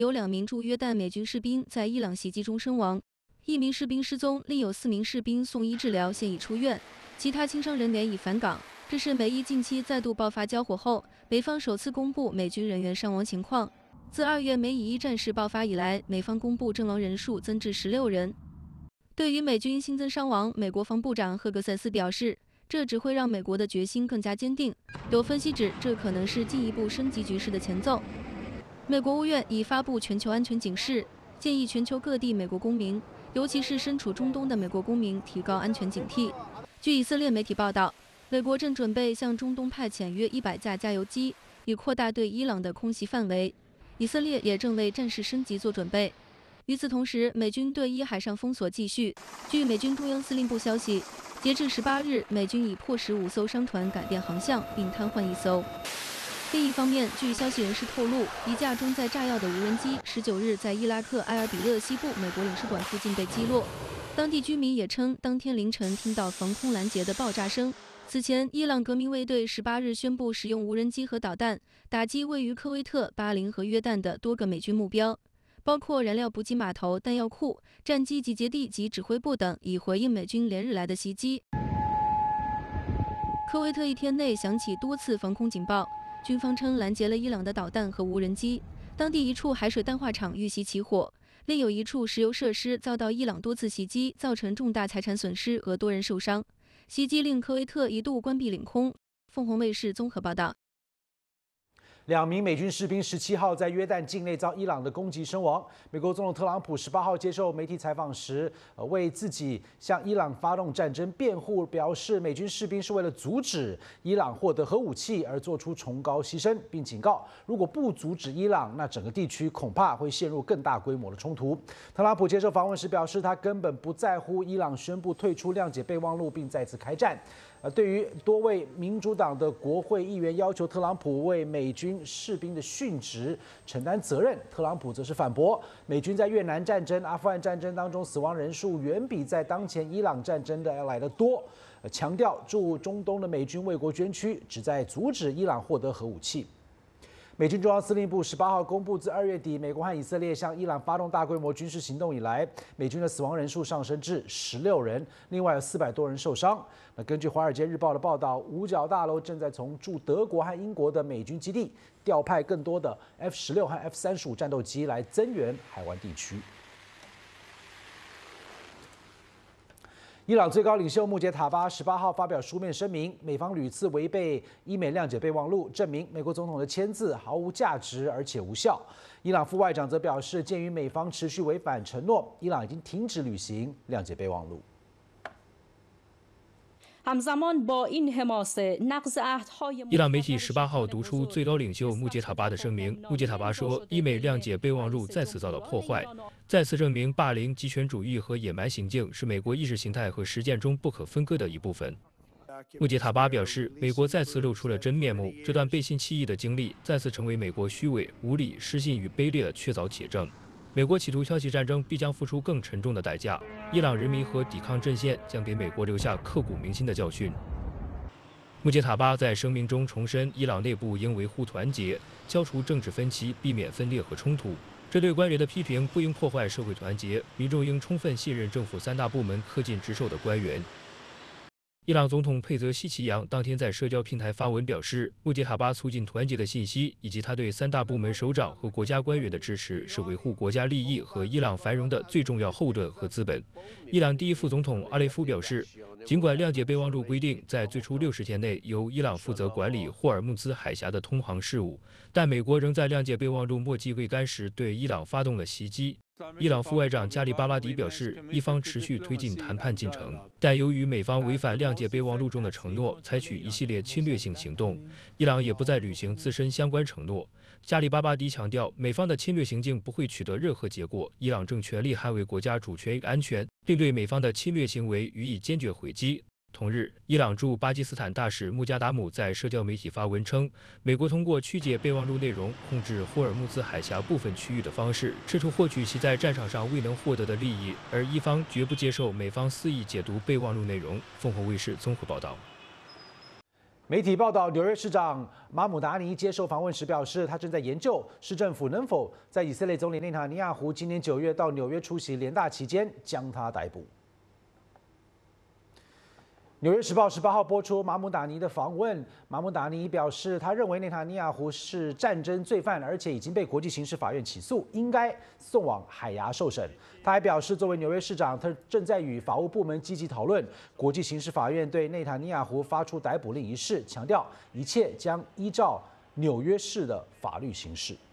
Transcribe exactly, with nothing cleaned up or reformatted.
有两名驻约旦美军士兵在伊朗袭击中身亡，一名士兵失踪，另有四名士兵送医治疗，现已出院，其他轻伤人员已返岗。这是美伊近期再度爆发交火后，美方首次公布美军人员伤亡情况。自二月美以一战事爆发以来，美方公布阵亡人数增至十六人。对于美军新增伤亡，美国防部长赫格塞斯表示，这只会让美国的决心更加坚定。有分析指，这可能是进一步升级局势的前奏。美国务院已发布全球安全警示，建议全球各地美国公民，尤其是身处中东的美国公民提高安全警惕。据以色列媒体报道，美国正准备向中东派遣约一百架加油机，以扩大对伊朗的空袭范围。以色列也正为战事升级做准备。与此同时，美军对伊海上封锁继续。据美军中央司令部消息，截至十八日，美军已迫使五艘商船改变航向，并瘫痪一艘。另一方面，据消息人士透露，一架装载炸药的无人机十九日在伊拉克埃尔比勒西部美国领事馆附近被击落。当地居民也称，当天凌晨听到防空拦截的爆炸声。此前，伊朗革命卫队十八日宣布使用无人机和导弹打击位于科威特、巴林和约旦的多个美军目标，包括燃料补给码头、弹药库、战机集结地及指挥部等，以回应美军连日来的袭击。科威特一天内响起多次防空警报，军方称拦截了伊朗的导弹和无人机。当地一处海水淡化厂遇袭起火，另有一处石油设施遭到伊朗多次袭击，造成重大财产损失和多人受伤。袭击令科威特一度关闭领空。凤凰卫视综合报道。 两名美军士兵十七号在约旦境内遭伊朗的攻击身亡。美国总统特朗普十八号接受媒体采访时，呃，为自己向伊朗发动战争辩护，表示美军士兵是为了阻止伊朗获得核武器而做出崇高牺牲，并警告，如果不阻止伊朗，那整个地区恐怕会陷入更大规模的冲突。特朗普接受访问时表示，他根本不在乎伊朗宣布退出谅解备忘录并再次开战。呃，对于多位民主党的国会议员要求特朗普为美军士兵的殉职承担责任，特朗普则是反驳，美军在越南战争、阿富汗战争当中死亡人数远比在当前伊朗战争的要来得多，呃，强调驻中东的美军为国捐躯，旨在阻止伊朗获得核武器。美军中央司令部十八号公布，自二月底美国和以色列向伊朗发动大规模军事行动以来，美军的死亡人数上升至十六人，另外有四百多人受伤。那根据《华尔街日报》的报道，五角大楼正在从驻德国和英国的美军基地调派更多的 F 十六和 F 三十五战斗机来增援海湾地区。伊朗最高领袖穆杰塔巴十八号发表书面声明，美方屡次违背伊美谅解备忘录，证明美国总统的签字毫无价值而且无效。伊朗副外长则表示，鉴于美方持续违反承诺，伊朗已经停止履行谅解备忘录。 伊朗媒体十八号读出最高领袖穆杰塔巴的声明。穆杰塔巴说，伊美谅解备忘录再次遭到破坏，再次证明霸凌、极权主义和野蛮行径是美国意识形态和实践中不可分割的一部分。穆杰塔巴表示，美国再次露出了真面目，这段背信弃义的经历再次成为美国虚伪、无理、失信与卑劣的确凿铁证。美国企图挑起战争，必将付出更沉重的代价。伊朗人民和抵抗阵线将给美国留下刻骨铭心的教训。穆杰塔巴在声明中重申，伊朗内部应维护团结，消除政治分歧，避免分裂和冲突。这对官员的批评不应破坏社会团结，民众应充分信任政府三大部门恪尽职守的官员。伊朗总统佩泽希奇扬当天在社交平台发文表示，穆杰塔巴促进团结的信息以及他对三大部门首长和国家官员的支持是维护国家利益和伊朗繁荣的最重要后盾和资本。伊朗第一副总统阿雷夫表示，尽管谅解备忘录规定在最初六十天内由伊朗负责管理霍尔木兹海峡的通航事务，但美国仍在谅解备忘录末季未干时对伊朗发动了袭击。伊朗副外长加里巴拉迪表示，伊方持续推进谈判进程，但由于美方违反谅解备忘录中的承诺，采取一系列侵略性行动，伊朗也不再履行自身相关承诺。加里巴巴迪强调，美方的侵略行径不会取得任何结果，伊朗正全力捍卫国家主权与安全，并对美方的侵略行为予以坚决回击。同日，伊朗驻巴基斯坦大使穆加达姆在社交媒体发文称，美国通过曲解备忘录内容，控制霍尔木兹海峡部分区域的方式，试图获取其在战场上未能获得的利益，而伊方绝不接受美方肆意解读备忘录内容。凤凰卫视综合报道。 媒体报道，纽约市长马姆达尼接受访问时表示，他正在研究市政府能否在以色列总理内塔尼亚胡今年九月到纽约出席联大期间将他逮捕。纽约时报十八号播出马姆达尼的访问，马姆达尼表示，他认为内塔尼亚胡是战争罪犯，而且已经被国际刑事法院起诉，应该送往海牙受审。他还表示，作为纽约市长，他正在与法务部门积极讨论国际刑事法院对内塔尼亚胡发出逮捕令一事，强调一切将依照纽约市的法律行事。